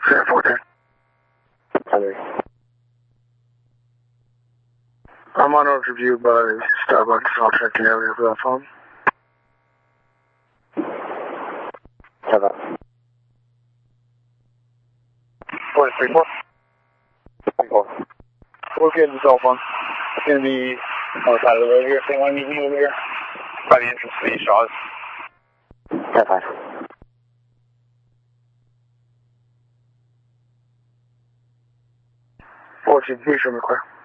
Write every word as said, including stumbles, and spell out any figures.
Seven fourteen. Henry. I'm on overview by Starbucks. I'll check the area for that phone. Have that. Four three four. I'm four. We'll get the cell phone. It's gonna be on the side of the road here. If they want to meet me over here, by the entrance to the Shaws. ten five. Fourteen. Please show me clear.